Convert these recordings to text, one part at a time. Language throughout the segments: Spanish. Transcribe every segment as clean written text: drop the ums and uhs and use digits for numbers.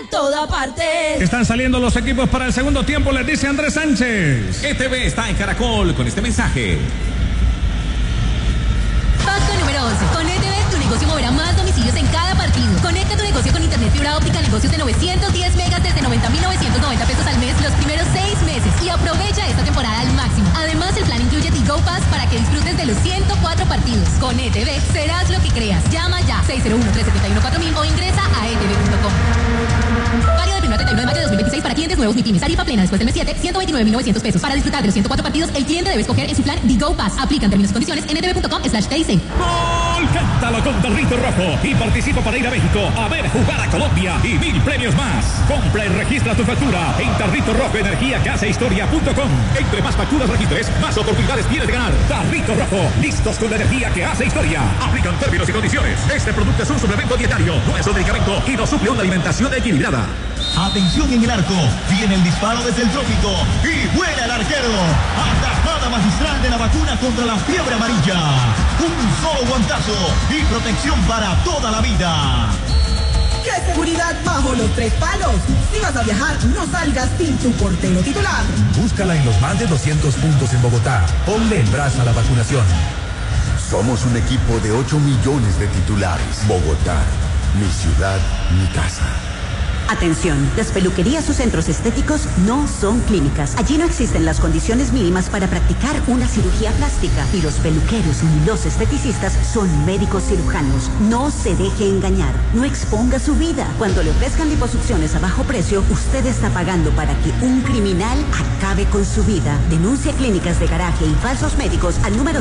en toda parte. Están saliendo los equipos para el segundo tiempo, les dice Andrés Sánchez. ETV está en Caracol con este mensaje. Paso número 11. Con ETV tu negocio moverá más domicilios en cada partido. Conecta tu negocio con internet fibra óptica, negocios de 910 megas desde 90.990 pesos al mes los primeros 6 meses y aprovecha esta temporada al máximo. Además, el plan incluye Tigo Pass para que disfrutes de los 104 partidos. Con ETV serás lo que creas. Llama ya 601-371-4000 o ingresa a etv.com. Válido del 1 al 31 de mayo de 2026 para clientes nuevos MIPYMES. Tarifa plena después del mes 7, 129.900 pesos. Para disfrutar de los 104 partidos, el cliente debe escoger en su plan Tigo Pass. Aplican términos y condiciones en etv.com/TIC. ¡Gol! Cántalo con Tarrito Rojo y participa para ir a México a ver jugar a Colombia y 1000 premios más. Compra y registra tu factura en Tarrito Rojo Energía Casa Historia.com. Entre más facturas registres, más oportunidades tienes de ganar. Tarrito Rojo, listos con la energía que hace historia. Aplican términos y condiciones. Este producto es un suplemento dietario, no es un medicamento y no suple una alimentación equilibrada. Atención en el arco, viene el disparo desde el trópico y vuela el arquero. Atajada magistral de la vacuna contra la fiebre amarilla. Un solo guantazo y protección para toda la vida. ¡Qué seguridad bajo los 3 palos! Si vas a viajar, no salgas sin tu portero titular. Búscala en los más de 200 puntos en Bogotá. Ponle en brazo a la vacunación. Somos un equipo de 8 millones de titulares. Bogotá, mi ciudad, mi casa. Atención, las peluquerías o centros estéticos no son clínicas. Allí no existen las condiciones mínimas para practicar una cirugía plástica. Y los peluqueros y los esteticistas son médicos cirujanos. No se deje engañar. No exponga su vida. Cuando le ofrezcan liposucciones a bajo precio, usted está pagando para que un criminal acabe con su vida. Denuncia clínicas de garaje y falsos médicos al número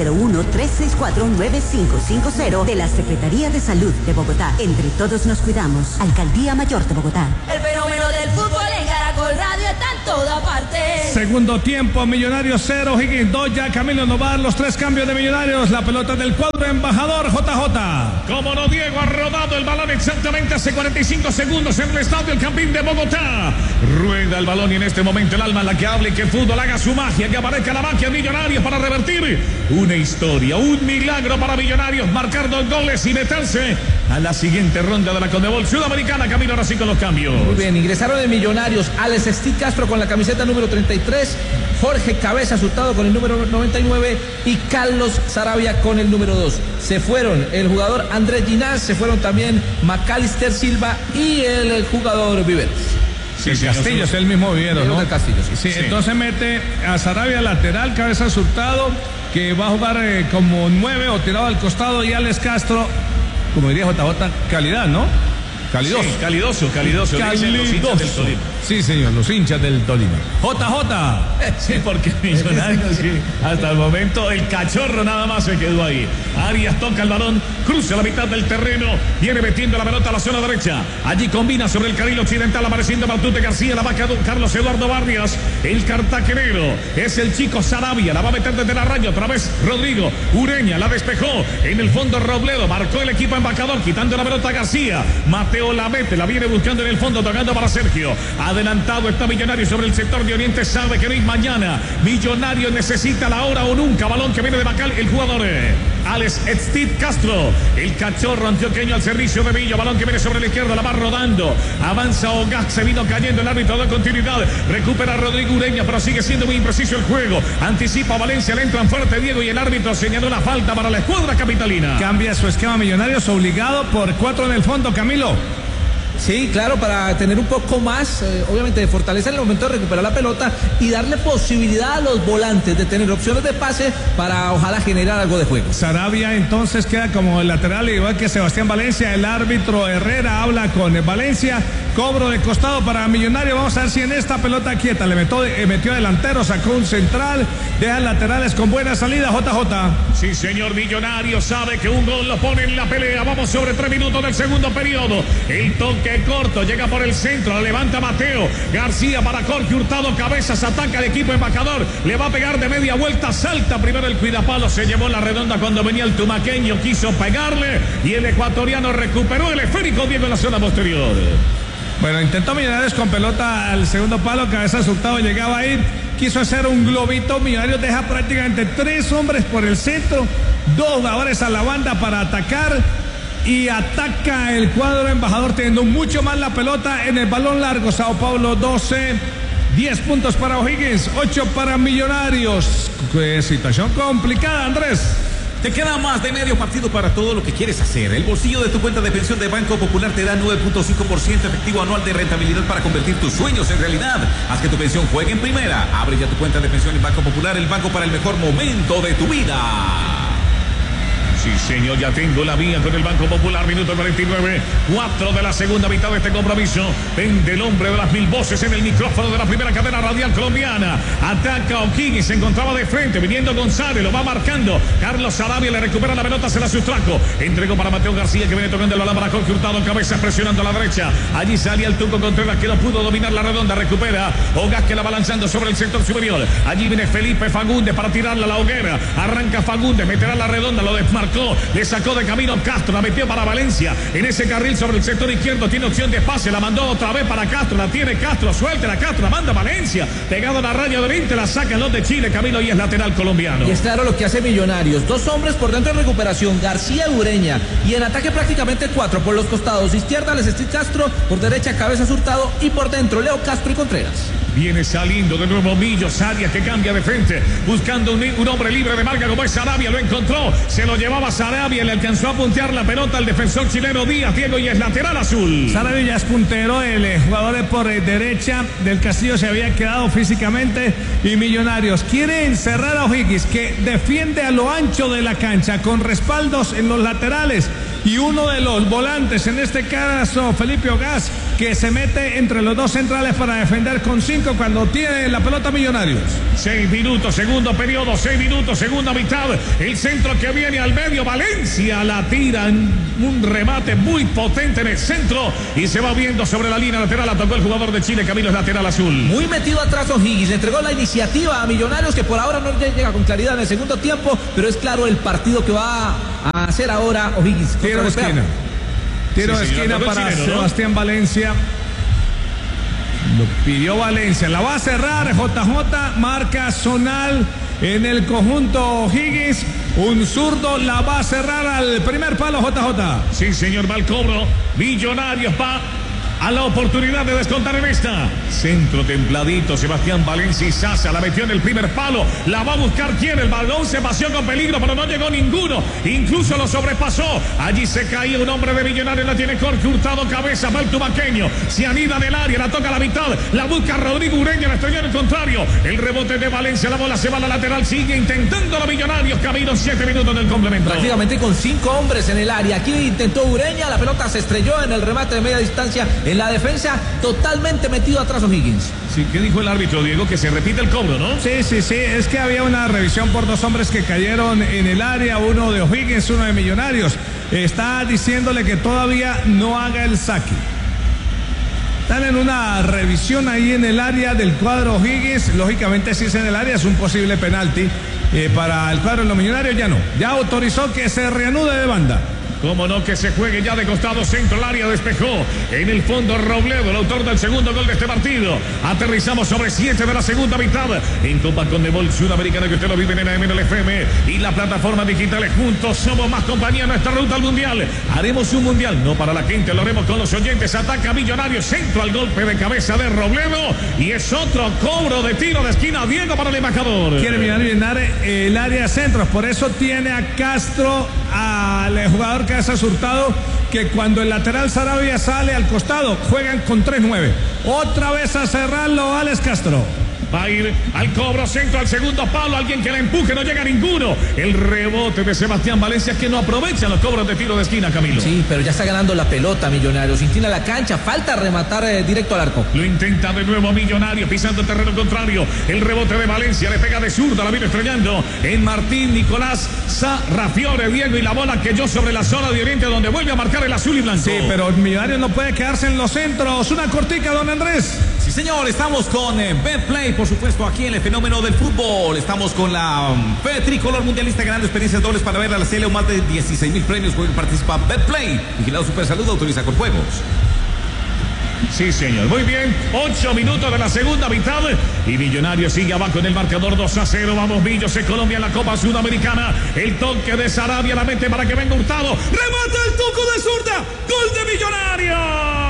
601-364-9550 de la Secretaría de Salud de Bogotá. Entre todos nos cuidamos. Alcaldía Mayor de Bogotá. El fenómeno del fútbol en Caracol Radio está en toda parte. Segundo tiempo, Millonarios 0, Higgins 2, ya Camilo Novar, los 3 cambios de Millonarios, la pelota del cuadro embajador JJ. Como no, Diego ha rodado el balón exactamente hace 45 segundos en el estadio El Campín de Bogotá. Rueda el balón y en este momento el alma en la que hable y que el fútbol haga su magia, que aparezca la magia Millonarios para revertir una historia, un milagro para Millonarios, marcar 2 goles y meterse a la siguiente ronda de la Conmebol Sudamericana. Camilo, ahora sí con los cambios. Muy bien, ingresaron en Millonarios Alex Steve Castro con la camiseta número 33, Jorge Cabeza Hurtado con el número 99 y Carlos Sarabia con el número 2. Se fueron el jugador Andrés Ginás, se fueron también Macalister Silva y el jugador Viveros. Sí, Castillo es el mismo Vivero, ¿no? Castillo, sí. Entonces mete a Sarabia lateral, Cabeza Hurtado, que va a jugar como 9 o tirado al costado, y Alex Castro, como diría JJ, calidad, ¿no? Calidoso. Sí, calidoso. Sí, señor, los hinchas del Tolima. JJ. Sí, porque Millonarios, sí. Hasta el momento el cachorro nada más se quedó ahí. Arias toca el balón, cruza la mitad del terreno, viene metiendo la pelota a la zona derecha. Allí combina sobre el carril occidental, apareciendo Matute García, la va Carlos Eduardo Vargas, el cartaquenero. Es el chico Sarabia, la va a meter desde la raya otra vez Rodrigo Ureña, la despejó. En el fondo Robledo, marcó el equipo embajador, quitando la pelota a García. Mateo la mete, la viene buscando en el fondo, tocando para Sergio. Adelantado está Millonarios sobre el sector de Oriente, sabe que no hay mañana. Millonarios necesita la hora o nunca. Balón que viene de Bacal, el jugador Alex Steve Castro, el cachorro antioqueño al servicio de Villa. Balón que viene sobre la izquierda, la va rodando. Avanza Ogaz, se vino cayendo el árbitro de continuidad. Recupera Rodrigo Ureña, pero sigue siendo muy impreciso el juego. Anticipa Valencia, le entran fuerte Diego y el árbitro señaló la falta para la escuadra capitalina. Cambia su esquema Millonarios, obligado por 4 en el fondo, Camilo. Sí, claro, para tener un poco más, obviamente, de fortaleza en el momento de recuperar la pelota y darle posibilidad a los volantes de tener opciones de pase para ojalá generar algo de juego. Sarabia entonces queda como el lateral, igual que Sebastián Valencia. El árbitro Herrera habla con Valencia. Cobro de costado para Millonario. Vamos a ver si en esta pelota quieta le metió delantero, sacó un central, deja laterales con buena salida. JJ. Sí, señor. Millonario sabe que un gol lo pone en la pelea. Vamos sobre 3 minutos del segundo periodo. El toque corto, llega por el centro, la levanta Mateo García para Jorge Hurtado, Cabezas, ataca el equipo embajador, le va a pegar de media vuelta, salta primero el cuidapalo, se llevó la redonda cuando venía el tumaqueño, quiso pegarle y el ecuatoriano recuperó el esférico Diego en la zona posterior. Bueno, intentó Millonarios con pelota al segundo palo, Cabezas Hurtado llegaba ahí, quiso hacer un globito. Millonarios deja prácticamente 3 hombres por el centro, 2 jugadores a la banda para atacar. y ataca el cuadro embajador, teniendo mucho más la pelota en el balón largo. Sao Paulo 12, 10 puntos para O'Higgins, 8 para Millonarios. Qué situación complicada, Andrés. Te queda más de medio partido para todo lo que quieres hacer. El bolsillo de tu cuenta de pensión de Banco Popular te da 9.5% efectivo anual de rentabilidad para convertir tus sueños en realidad. Haz que tu pensión juegue en primera. Abre ya tu cuenta de pensión en Banco Popular, el banco para el mejor momento de tu vida. Sí, señor, ya tengo la mía con el Banco Popular, minuto 49, 4 de la segunda mitad de este compromiso. Vende el hombre de las 1000 voces en el micrófono de la primera cadena radial colombiana. Ataca O'Higgins, se encontraba de frente, viniendo González, lo va marcando. Carlos Sarabia le recupera la pelota, se la sustrajo. Entregó para Mateo García, que viene tocando el balón para Jorge Hurtado, cabeza presionando a la derecha. Allí salía el Tuco Contreras, que no pudo dominar la redonda, recupera Ogas, que la va lanzando sobre el sector superior. Allí viene Felipe Fagundes para tirarla a la hoguera. Arranca Fagundes, meterá la redonda, lo desmarcó. Le sacó de camino Castro, la metió para Valencia en ese carril sobre el sector izquierdo, tiene opción de pase, la mandó otra vez para Castro, la tiene Castro, suelta la Castro, la manda Valencia, pegado a la raya de 20, la sacan los de Chile, Camilo, y es lateral colombiano. Y es claro lo que hace Millonarios, 2 hombres por dentro en recuperación, García y Ureña, y en ataque prácticamente 4 por los costados, izquierda Lesestín Castro, por derecha Cabezas Hurtado y por dentro Leo Castro y Contreras. Viene saliendo de nuevo Millos, Arias, que cambia de frente, buscando un hombre libre de marca como es Sarabia, lo encontró, se lo llevaba Sarabia, le alcanzó a puntear la pelota al defensor chileno Díaz, Diego, y es lateral azul. Sarabia ya es puntero, el jugador por derecha del Castillo se había quedado físicamente, y Millonarios quiere encerrar a O'Higgins, que defiende a lo ancho de la cancha, con respaldos en los laterales, y uno de los volantes, en este caso Felipe Ogas, que se mete entre los dos centrales para defender con 5 cuando tiene la pelota Millonarios. 6 minutos, segundo periodo, 6 minutos, segunda mitad. El centro que viene al medio, Valencia la tira en un remate muy potente en el centro y se va viendo sobre la línea lateral. La tocó el jugador de Chile, Camilo, es lateral azul. Muy metido atrás O'Higgins, le entregó la iniciativa a Millonarios, que por ahora no llega con claridad en el segundo tiempo, pero es claro el partido que va a hacer ahora O'Higgins. Tiro de esquina. Tiro de esquina para chileno, Sebastián, ¿no? Valencia. Lo pidió Valencia. La va a cerrar JJ. Marca zonal en el conjunto O'Higgins. Un zurdo la va a cerrar al primer palo JJ. Sí, señor, va al cobro. Millonarios va a la oportunidad de descontar en esta. Centro templadito, Sebastián Valencia y Sasa la metió en el primer palo. La va a buscar quién. El balón se paseó con peligro, pero no llegó ninguno. Incluso lo sobrepasó. Allí se caía un hombre de Millonarios. La tiene Jorge Hurtado, cabeza, va el tubaqueño. Se anida del área, la toca a la mitad. La busca Rodrigo Ureña, la estrelló en el contrario. El rebote de Valencia, la bola se va a la lateral. Sigue intentando los Millonarios. Camino 7 minutos del complemento. Prácticamente con 5 hombres en el área. Aquí intentó Ureña, la pelota se estrelló en el remate de media distancia. En la defensa, totalmente metido atrás O'Higgins. Sí, ¿qué dijo el árbitro, Diego? Que se repite el cobro, ¿no? Sí, es que había una revisión por 2 hombres que cayeron en el área, uno de O'Higgins, uno de Millonarios. Está diciéndole que todavía no haga el saque. Están en una revisión ahí en el área del cuadro O'Higgins. Lógicamente, si es en el área, es un posible penalti. Para el cuadro de los Millonarios ya no. Ya autorizó que se reanude de banda. Cómo no, que se juegue ya de costado, centro, el área despejó. En el fondo Robledo, el autor del segundo gol de este partido. Aterrizamos sobre 7 de la segunda mitad. En Copa Conmebol Sudamericana, que usted lo vive en el FM y la plataforma digitales. Juntos somos más compañía en nuestra ruta al Mundial. Haremos un Mundial, no para la gente, lo haremos con los oyentes. Ataca Millonarios, centro al golpe de cabeza de Robledo. Y es otro cobro de tiro de esquina, Diego, para el embajador. Quiere Millonarios llenar el área centros, por eso tiene a Castro, al jugador Cabezas Hurtado, que cuando el lateral Sarabia sale al costado, juegan con 3-9. Otra vez a cerrarlo Alex Castro. Va a ir al cobro, centro al segundo palo, alguien que la empuje, no llega ninguno. El rebote de Sebastián Valencia, que no aprovecha los cobros de tiro de esquina, Camilo. Sí, pero ya está ganando la pelota Millonarios, inclina la cancha, falta rematar directo al arco. Lo intenta de nuevo Millonarios, pisando el terreno contrario. El rebote de Valencia, le pega de zurda, la viene estrellando en Martín Nicolás Sarrafiore, Diego, y la bola cayó sobre la zona de Oriente, donde vuelve a marcar el azul y blanco. Sí, pero Millonarios no puede quedarse en los centros. Una cortica, don Andrés. Sí, señor, estamos con Betplay, por supuesto, aquí en el fenómeno del fútbol. Estamos con la Fe Tricolor Mundialista, ganando experiencias dobles para ver a la CL, más de 16,000 premios. Pueden participar. Betplay, vigilado Super Salud, autoriza con juegos. Sí, señor. Muy bien. 8 minutos de la segunda mitad. Y Millonarios sigue abajo en el marcador 2-0. Vamos, Millos en Colombia en la Copa Sudamericana. El toque de Sarabia la mete para que venga Hurtado. Remata el Tucu de zurda. Gol de Millonarios.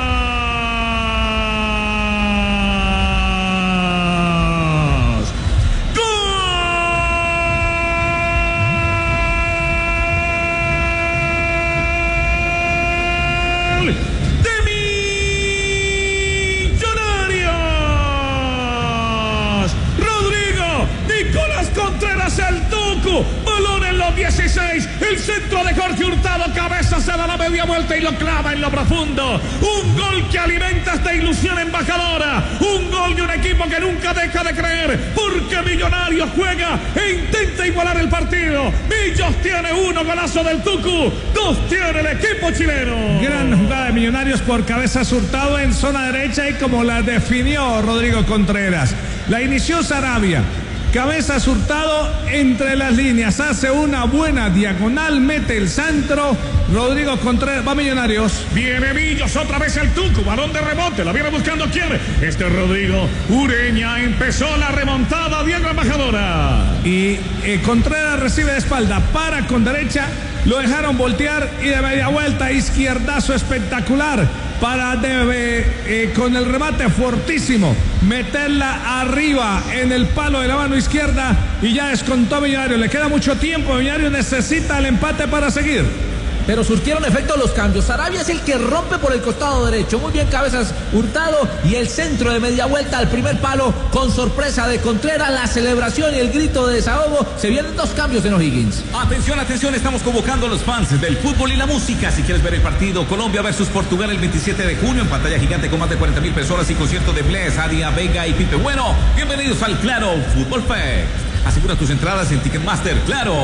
Balón en los 16, el centro de Jorge Hurtado, cabeza se da la media vuelta y lo clava en lo profundo. Un gol que alimenta esta ilusión embajadora, un gol de un equipo que nunca deja de creer, porque Millonarios juega e intenta igualar el partido. Millos tiene 1, golazo del Tucu, 2 tiene el equipo chileno. Gran jugada de Millonarios por cabeza Hurtado en zona derecha y como la definió Rodrigo Contreras. La inició Sarabia. Cabezas Hurtado entre las líneas, hace una buena diagonal, mete el centro, Rodrigo Contreras, va Millonarios. Viene Millos, otra vez el Tucu, balón de rebote, la viene buscando quién, Rodrigo Ureña, empezó la remontada, Diego Embajadora. Y Contreras recibe de espalda, para con derecha, lo dejaron voltear y de media vuelta, izquierdazo espectacular. Para con el remate fortísimo, meterla arriba en el palo de la mano izquierda y ya descontó Millonarios. Le queda mucho tiempo, Millonarios necesita el empate para seguir. Pero surtieron efecto los cambios. Sarabia es el que rompe por el costado derecho. Muy bien cabezas Hurtado y el centro de media vuelta al primer palo con sorpresa de Contreras. La celebración y el grito de desahogo. Se vienen 2 cambios en O'Higgins. Atención, atención, estamos convocando a los fans del fútbol y la música. Si quieres ver el partido Colombia versus Portugal el 27 de junio en pantalla gigante con más de 40,000 personas y concierto de Bless, Adia, Vega y Pipe Bueno. Bienvenidos al Claro Fútbol Fest. Asegura tus entradas en Ticketmaster, Claro.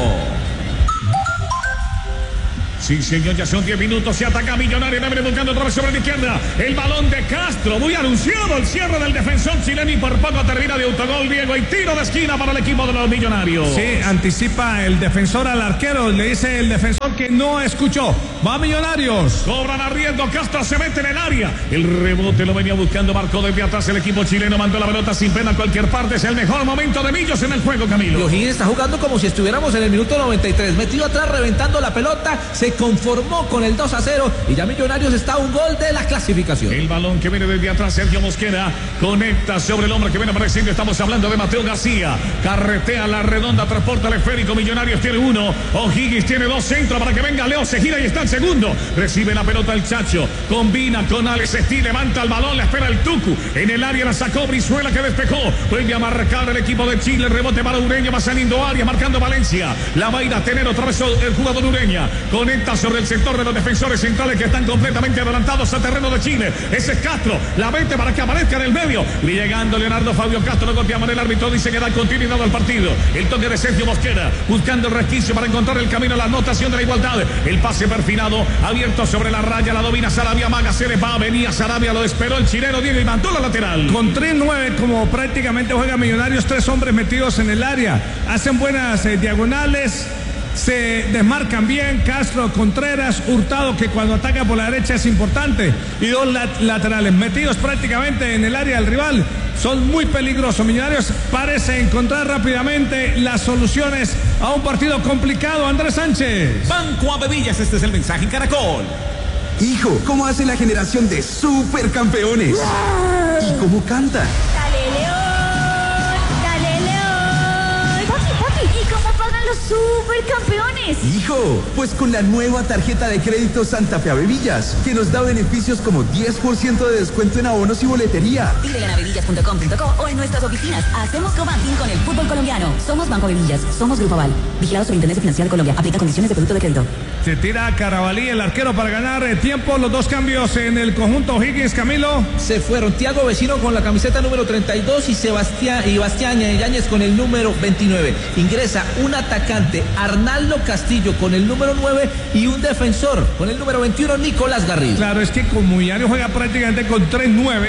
Sí, señor, ya son 10 minutos, se ataca Millonarios, viene buscando otra vez sobre la izquierda, el balón de Castro, muy anunciado el cierre del defensor chileno y por poco termina de autogol Diego y tiro de esquina para el equipo de los Millonarios. Sí, anticipa el defensor al arquero, le dice el defensor que no escuchó, va Millonarios. Cobran a riesgo, Castro se mete en el área, el rebote lo venía buscando, marcó desde atrás el equipo chileno, mandó la pelota sin pena a cualquier parte, es el mejor momento de Millos en el juego, Camilo. Y O'Higgins está jugando como si estuviéramos en el minuto 93, metido atrás, reventando la pelota, se conformó con el 2-0 y ya Millonarios está a un gol de la clasificación. El balón que viene desde atrás, Sergio Mosquera conecta sobre el hombre que viene apareciendo, estamos hablando de Mateo García, carretea la redonda, transporta el esférico, Millonarios tiene 1, O'Higgins tiene 2, centro para que venga Leo, se gira y está el segundo, recibe la pelota el Chacho, combina con Alex Stí, levanta el balón, la espera el Tucu, en el área la sacó Brizuela que despejó, vuelve a marcar el equipo de Chile, rebote para Ureña, va saliendo área, marcando Valencia, la va a ir a tener otra vez el jugador Ureña, conecta sobre el sector de los defensores centrales que están completamente adelantados a terreno de Chile. Ese es Castro, la mete para que aparezca en el medio. Y llegando Leonardo Fabio Castro, lo golpeamos el árbitro, dice que da continuidad al partido. El toque de Sergio Mosquera, buscando el resquicio para encontrar el camino a la anotación de la igualdad. El pase perfilado, abierto sobre la raya, la domina Sarabia, Maga se le va, venía Sarabia, lo esperó el chileno Diego y mandó la lateral. Con 3-9, como prácticamente juega Millonarios, 3 hombres metidos en el área. Hacen buenas diagonales. Se desmarcan bien Castro, Contreras, Hurtado, que cuando ataca por la derecha es importante, y 2 laterales metidos prácticamente en el área del rival. Son muy peligrosos. Millonarios parece encontrar rápidamente las soluciones a un partido complicado. Andrés Sánchez. Banco Avevillas, este es el mensaje en Caracol. Hijo, ¿cómo hace la generación de supercampeones? ¿Y cómo canta? ¡Dale, León! ¡Dale, León! Papi, ¿y cómo pagan los supercampeones? Hijo, pues con la nueva tarjeta de crédito Santa Fe Avevillas, que nos da beneficios como 10% de descuento en abonos y boletería. Pídele en avevillas.com.co o en nuestras oficinas. Hacemos co-banking con el fútbol colombiano. Somos Banco Avevillas, somos Grupo Aval. Vigilado Superintendencia Financiera de Colombia. Aplica condiciones de producto de crédito. Se tira Carabalí, el arquero, para ganar tiempo. Los 2 cambios en el conjunto O'Higgins, Camilo. Se fueron Tiago Vecino con la camiseta número 32 y Bastián Yáñez con el número 29. Ingresa un atacante, Arnaldo Castillo, con el número 9 y un defensor con el número 21, Nicolás Garrido. Claro, es que como Millonarios juega prácticamente con 3 9s,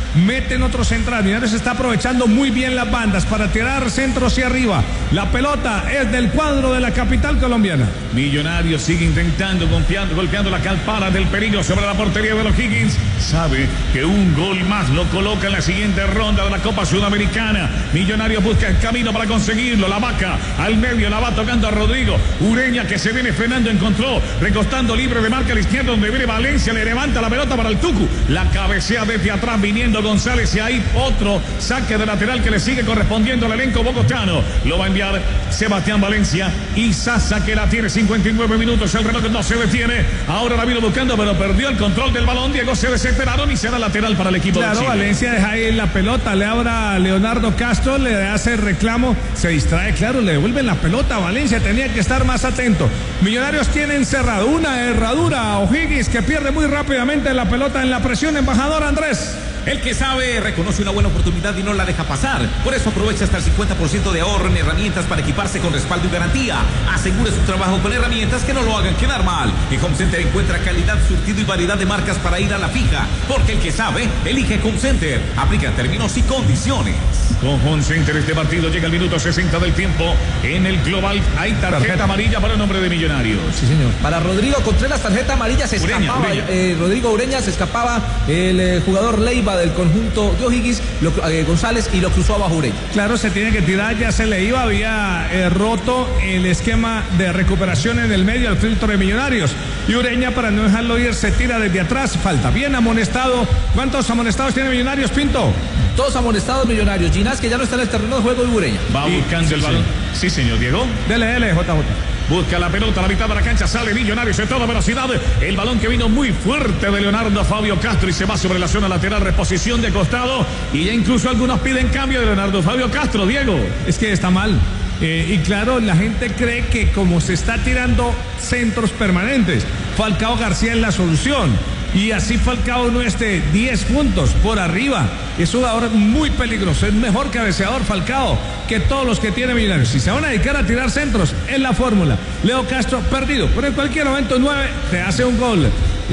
meten otro central. Millonarios está aprovechando muy bien las bandas para tirar centro hacia arriba. La pelota es del cuadro de la capital colombiana. Millonarios sigue intentando, golpeando la calpara del peligro sobre la portería de los Higgins. Sabe que un gol más lo coloca en la siguiente ronda de la Copa Sudamericana. Millonarios busca el camino para conseguirlo. La vaca al medio, la va tocando a Rodrigo. Ureña, que se viene frenando, encontró, recostando libre de marca a la izquierda, donde viene Valencia, le levanta la pelota para el Tucu. La cabecea desde atrás, viniendo González, y ahí otro saque de lateral que le sigue correspondiendo al elenco bogotano. Lo va a enviar Sebastián Valencia y Sasa, que la tiene. 59 minutos, el reloj no se detiene. Ahora la vino buscando, pero perdió el control del balón. Diego, se desesperaron y será lateral para el equipo de Chile. Valencia deja ahí la pelota, le abra a Leonardo Castro, le hace reclamo, se distrae, claro, le devuelven la pelota a Valencia, tenía que estar más atento. Millonarios tiene encerrado una herradura a O'Higgins, que pierde muy rápidamente la pelota en la presión. Embajador Andrés. El que sabe reconoce una buena oportunidad y no la deja pasar. Por eso aprovecha hasta el 50% de ahorro en herramientas para equiparse con respaldo y garantía. Asegure su trabajo con herramientas que no lo hagan quedar mal. En Home Center encuentra calidad, surtido y variedad de marcas para ir a la fija. Porque el que sabe, elige Home Center. Aplica términos y condiciones. Con Home Center este partido llega al minuto 60 del tiempo. En el global hay tarjeta amarilla para el nombre de Millonarios. Sí, señor. Para Rodrigo Contreras, tarjeta amarilla, se escapaba. Rodrigo Ureña, se escapaba el jugador Leiva del conjunto de O'Higgins, González, y lo cruzó abajo Ureña. Claro, se tiene que tirar, ya se le iba, había roto el esquema de recuperación en el medio al filtro de Millonarios. Y Ureña, para no dejarlo ir, se tira desde atrás, falta. Bien amonestado. ¿Cuántos amonestados tiene Millonarios, Pinto? 2 amonestados Millonarios. Ginás, que ya no está en el terreno de juego, y Ureña. Va buscando el balón. Sí, señor Diego. Dele, JJ. Busca la pelota a la mitad de la cancha, sale Millonarios en toda velocidad. El balón que vino muy fuerte de Leonardo Fabio Castro y se va sobre la zona lateral, reposición de costado. Y ya incluso algunos piden cambio de Leonardo Fabio Castro, Diego. Es que está mal. Y claro, la gente cree que como se está tirando centros permanentes, Falcao García es la solución. Y así Falcao no esté 10 puntos por arriba. Es un jugador muy peligroso. Es mejor cabeceador Falcao que todos los que tiene Millonarios. Si se van a dedicar a tirar centros, es la fórmula. Leo Castro perdido, pero en cualquier momento 9 te hace un gol.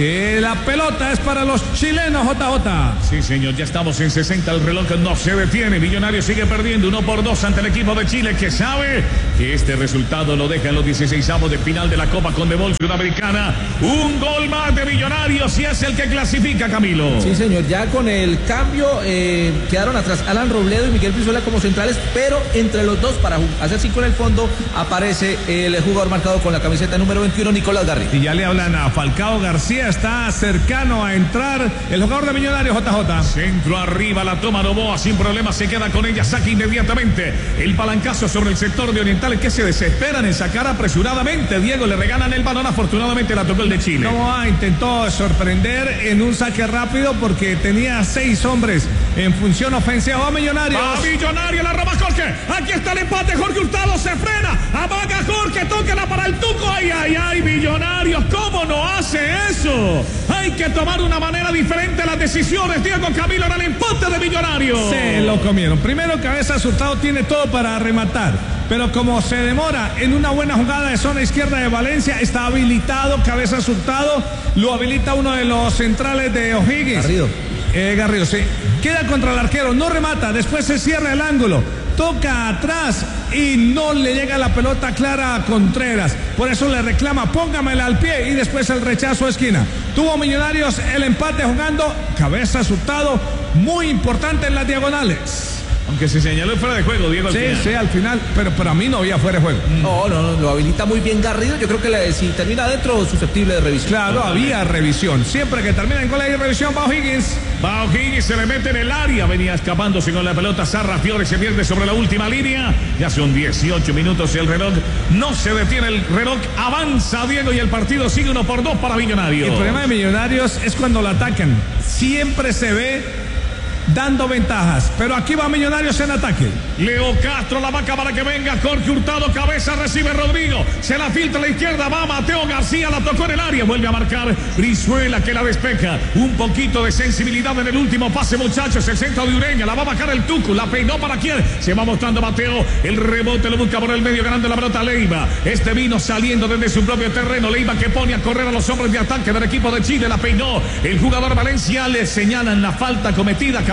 La pelota es para los chilenos, JJ. Sí, señor, ya estamos en 60, el reloj no se detiene. Millonarios sigue perdiendo 1-2 ante el equipo de Chile, que sabe que este resultado lo deja en los 16avos de final de la Copa Conmebol Sudamericana. Un gol más de Millonarios y es el que clasifica, Camilo. Sí, señor, ya con el cambio quedaron atrás Alan Robledo y Miguel Brizuela como centrales, pero entre los dos, para hacer 5 en el fondo, aparece el jugador marcado con la camiseta número 21, Nicolás Garrido. Y ya le hablan a Falcao García, está cercano a entrar el jugador de Millonarios, JJ. Centro arriba, la toma Novoa, sin problema, se queda con ella, saca inmediatamente el palancazo sobre el sector de Orientales, que se desesperan en sacar apresuradamente. Diego, le regalan el balón, afortunadamente la tocó el de Chile. Novoa intentó sorprender en un saque rápido porque tenía 6 hombres en función ofensiva. Va Millonarios. A Millonarios, la roba Jorge. Aquí está el empate, Jorge Hurtado se frena. Amaga Jorge, tóquela para el Tuco. Ay, ay, ay, Millonarios, ¿cómo no hace eso? Hay que tomar una manera diferente las decisiones. Diego, Camilo, en el empate de Millonarios. Se lo comieron. Primero, Cabezas Hurtado tiene todo para rematar, pero como se demora en una buena jugada de zona izquierda de Valencia, está habilitado Cabezas Hurtado, lo habilita uno de los centrales de O'Higgins. Garrido, sí. Queda contra el arquero, no remata, después se cierra el ángulo, toca atrás y no le llega la pelota clara a Contreras. Por eso le reclama, póngamela al pie, y después el rechazo a esquina. Tuvo Millonarios el empate jugando Cabezas Hurtado, muy importante en las diagonales. Aunque se señaló fuera de juego, Diego. Sí, al final, pero para mí no había fuera de juego. No, lo habilita muy bien Garrido. Yo creo que si termina adentro, susceptible de revisión. Claro, había revisión. Siempre que termina en gol hay revisión. Va O'Higgins, se le mete en el área. Venía escapándose con la pelota. Sarra Fiore se pierde sobre la última línea. Ya son 18 minutos y el reloj no se detiene. El reloj avanza, Diego, y el partido sigue 1-2 para Millonarios. El problema de Millonarios es cuando lo atacan. Siempre se ve dando ventajas, pero aquí va Millonarios en ataque. Leo Castro, la vaca para que venga Jorge Hurtado, cabeza, recibe Rodrigo, se la filtra a la izquierda, va Mateo García, la tocó en el área, vuelve a marcar Brizuela, que la despeja. Un poquito de sensibilidad en el último pase, muchachos, el centro de Ureña, la va a bajar el Tucu, la peinó para quién, se va mostrando Mateo, el rebote lo busca por el medio, ganando la pelota Leiva. Este vino saliendo desde su propio terreno, Leiva, que pone a correr a los hombres de ataque del equipo de Chile, la peinó el jugador Valencia, le señalan la falta cometida.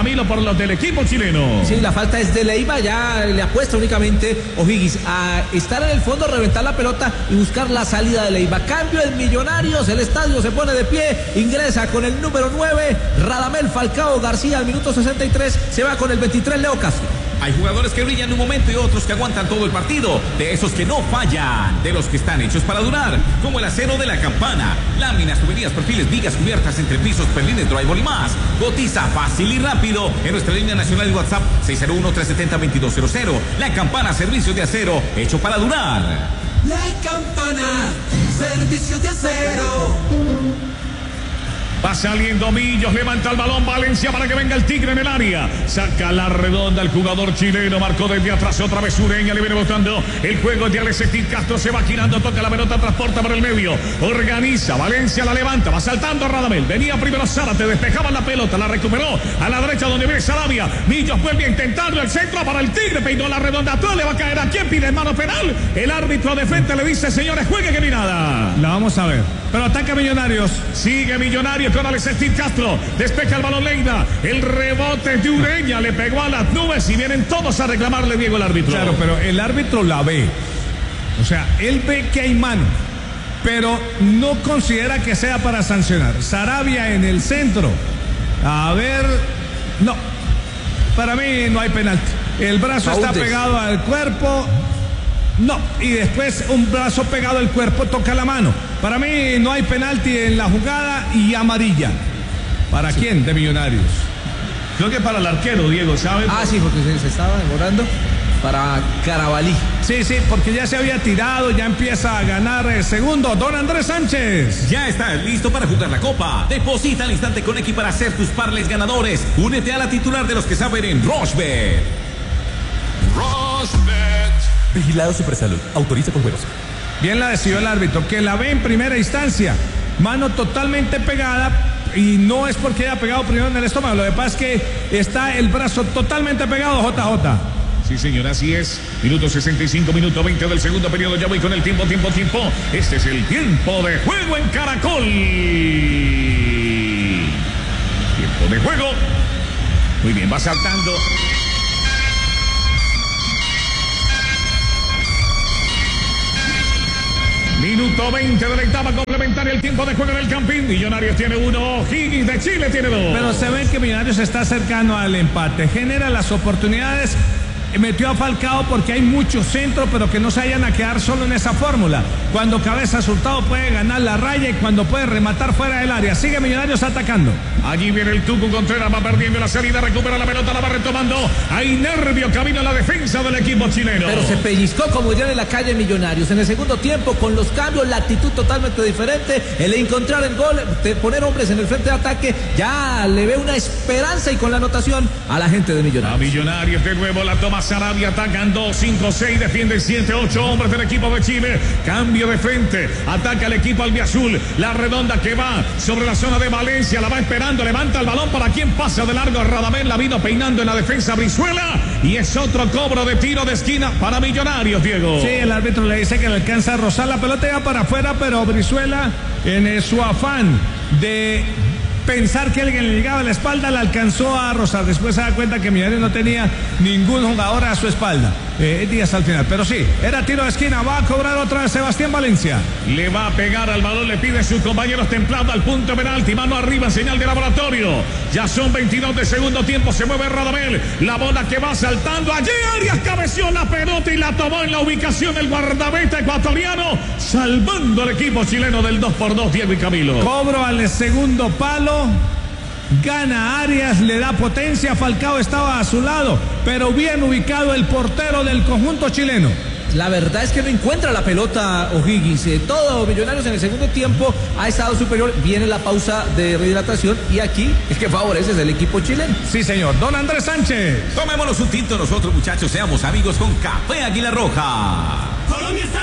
Camilo, por los del equipo chileno. Sí, la falta es de Leiva, ya le apuesta únicamente O'Higgins a estar en el fondo, reventar la pelota y buscar la salida de Leiva. Cambio en Millonarios, el estadio se pone de pie, ingresa con el número 9, Radamel Falcao García al minuto 63, se va con el 23, Leo Castro. Hay jugadores que brillan un momento y otros que aguantan todo el partido. De esos que no fallan. De los que están hechos para durar. Como el acero de La Campana. Láminas, tuberías, perfiles, vigas, cubiertas, entrepisos, perlines, drywall y más. Cotiza fácil y rápido. En nuestra línea nacional de WhatsApp 601-370-2200. La Campana, servicio de acero. Hecho para durar. La Campana, servicio de acero. Va saliendo Millos, levanta el balón Valencia para que venga el Tigre en el área. Saca la redonda el jugador chileno, marcó desde atrás otra vez Ureña, le viene botando el juego de Alexis Castro, se va girando, toca la pelota, transporta por el medio, organiza, Valencia la levanta, va saltando Radamel, venía primero Zárate, despejaba la pelota, la recuperó a la derecha donde viene Sarabia, Millos vuelve a intentarlo, el centro para el Tigre, peinó la redonda, atrás le va a caer a quien pide mano penal, el árbitro de frente le dice, señores, juegue que ni nada. La vamos a ver, pero ataca Millonarios. Sigue Millonarios con Alexis Castro, despeja el balón Leiva, el rebote de Ureña le pegó a las nubes y vienen todos a reclamarle, Diego, el árbitro. Claro, pero el árbitro la ve, o sea, él ve que hay mano, pero no considera que sea para sancionar. Sarabia en el centro, a ver, no, para mí no hay penalti, el brazo está pegado al cuerpo. No, y después un brazo pegado al cuerpo toca la mano. Para mí no hay penalti en la jugada y amarilla. ¿Para quién? De Millonarios. Creo que para el arquero, Diego, ¿sabes? Ah, sí, porque se estaba demorando. Para Carabalí. Sí, porque ya se había tirado, ya empieza a ganar el segundo. Don Andrés Sánchez. Ya estás listo para jugar la Copa. Deposita al instante con X para hacer tus parlays ganadores. Únete a la titular de los que saben en Rochebet. Rochebet. Vigilado Supersalud. Autoriza con juegos. Bien la decidió el árbitro, que la ve en primera instancia. Mano totalmente pegada. Y no es porque haya pegado primero en el estómago. Lo que pasa es que está el brazo totalmente pegado, JJ. Sí, señor, así es. Minuto 65, minuto 20 del segundo periodo. Ya voy con el tiempo. Este es el tiempo de juego en Caracol. Tiempo de juego. Muy bien, va saltando. Minuto 20 de la etapa complementaria, el tiempo de juego en el Campín. Millonarios tiene 1, O'Higgins de Chile tiene 2. Pero se ve que Millonarios está cercano al empate, genera las oportunidades, metió a Falcao porque hay mucho centro, pero que no se vayan a quedar solo en esa fórmula. Cuando Cabeza Hurtado puede ganar la raya y cuando puede rematar fuera del área. Sigue Millonarios atacando. Allí viene el Tucu Contreras, va perdiendo la salida, recupera la pelota, la va retomando. Hay nervio, camino a la defensa del equipo chileno. Pero se pellizcó como ya en la calle Millonarios. En el segundo tiempo, con los cambios, la actitud totalmente diferente. El encontrar el gol, de poner hombres en el frente de ataque, ya le ve una esperanza y con la anotación a la gente de Millonarios. A Millonarios de nuevo la toma Sarabia, atacan 2, 5, 6, defienden 7, 8 hombres del equipo de Chile. Cambio de frente, ataca el equipo albiazul. La redonda que va sobre la zona de Valencia, la va esperando. Levanta el balón para quien pasa de largo. Radamel la vino peinando en la defensa Brizuela y es otro cobro de tiro de esquina para Millonarios, Diego. Sí, el árbitro le dice que le alcanza a rozar la pelota, ya para afuera, pero Brizuela en su afán de pensar que alguien le llegaba a la espalda, la alcanzó a rozar. Después se da cuenta que Millonarios no tenía ningún jugador a su espalda. Díaz al final, pero sí, era tiro de esquina. Va a cobrar otra vez Sebastián Valencia. Le va a pegar al balón, le pide a sus compañeros templado al punto penalti, mano arriba, señal de laboratorio. Ya son 22 de segundo tiempo, se mueve Radamel, la bola que va saltando, allí Arias cabeció la pelota y la tomó en la ubicación el guardameta ecuatoriano, salvando al equipo chileno del 2-2, Diego y Camilo. Cobro al segundo palo. Gana Arias, le da potencia. Falcao estaba a su lado, pero bien ubicado el portero del conjunto chileno. La verdad es que no encuentra la pelota O'Higgins. Todo Millonarios en el segundo tiempo ha estado superior. Viene la pausa de rehidratación y aquí el que favorece es el equipo chileno. Sí, señor. Don Andrés Sánchez. Tomémonos un tinto nosotros, muchachos. Seamos amigos con Café Águila Roja. Colombia está